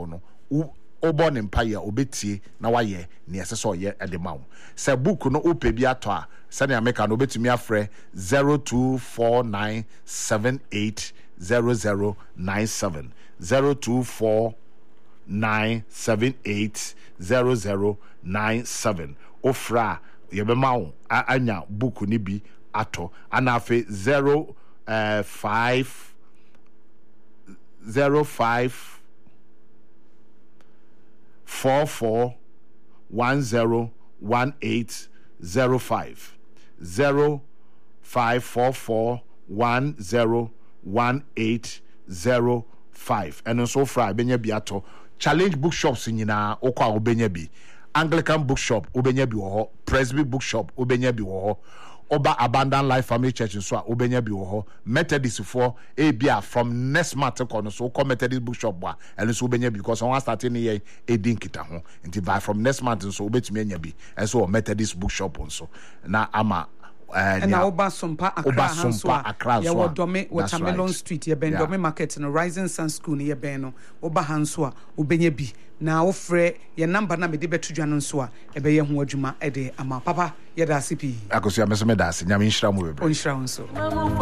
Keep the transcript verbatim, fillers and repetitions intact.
bible no obo ne mpaye obetie na waye ne esese oye edema wo se book no ope bi ato a se ne ameka no obetumi afre zero two four nine seven eight zero zero nine seven zero two four nine seven eight zero zero nine seven ofra yebema wo anya book ni bi ato anafe zero five zero five four four one zero one eight zero five zero five four four one zero one eight zero five and so far benya biato challenge bookshops nyina okwa obenya bi Anglican bookshop obenya bi wo ho Presby bookshop obenya bi wo ho Oba Abundant Life Family Church so obenya bi wo ho Methodist for e bia from next month kono so come Methodist bookshop ba and so obenya because one starting here e din kita ho nti from next month so obetumi anya bi and so Methodist bookshop so na ama and now Oba Sumpa Accra Hanswa ya wodome Watermelon Street ye ben dome market no Rising Sun School ye ben no Oba Hanswa obenya bi na ofre ye number na me de betudwa no so a ebe ye ho adwuma e de ama papa ye da C P akosia meseme da se nyame nhira mu bebre onhira won so